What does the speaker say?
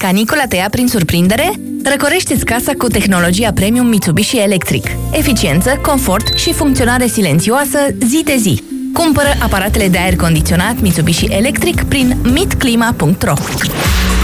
Canicula te ia prin surprindere? Răcorește-ți casa cu tehnologia premium Mitsubishi Electric. Eficiență, confort și funcționare silențioasă zi de zi. Cumpără aparatele de aer condiționat Mitsubishi Electric prin mitclima.ro.